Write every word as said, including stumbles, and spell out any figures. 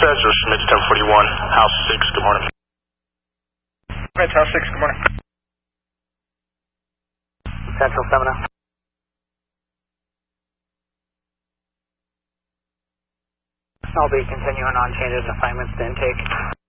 Cesar, Schmitz ten forty-one, House six, good morning. Schmitz, House six, good morning. Central Seminole. I'll be continuing on changes assignments to intake.